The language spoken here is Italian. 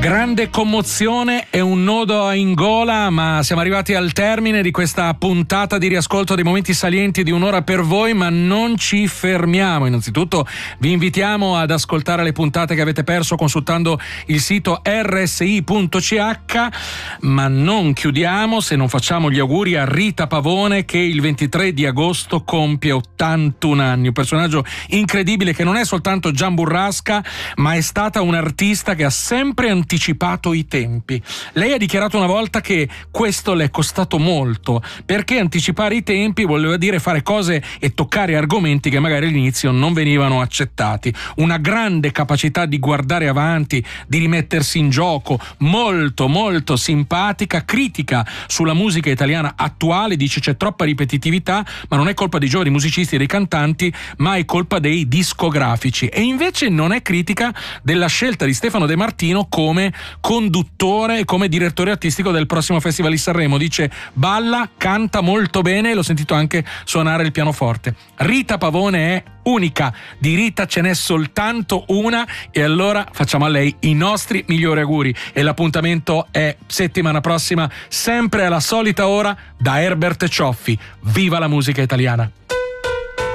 Grande commozione e un nodo in gola, ma siamo arrivati al termine di questa puntata di riascolto dei momenti salienti di un'ora per voi, ma non ci fermiamo. Innanzitutto vi invitiamo ad ascoltare le puntate che avete perso consultando il sito rsi.ch, ma non chiudiamo se non facciamo gli auguri a Rita Pavone, che il 23 di agosto compie 81 anni. Un personaggio incredibile che non è soltanto Gian Burrasca, ma è stata un'artista che ha sempre anticipato i tempi. Lei ha dichiarato una volta che questo le è costato molto, perché anticipare i tempi voleva dire fare cose e toccare argomenti che magari all'inizio non venivano accettati. Una grande capacità di guardare avanti, di rimettersi in gioco, molto molto simpatica, critica sulla musica italiana attuale, dice c'è troppa ripetitività, ma non è colpa dei giovani musicisti e dei cantanti, ma è colpa dei discografici. E invece non è critica della scelta di Stefano De Martino come conduttore e come direttore artistico del prossimo Festival di Sanremo. Dice balla, canta molto bene, l'ho sentito anche suonare il pianoforte. Rita Pavone è unica, di Rita ce n'è soltanto una, e allora facciamo a lei i nostri migliori auguri, e l'appuntamento è settimana prossima, sempre alla solita ora, da Herbert Cioffi. Viva la musica italiana!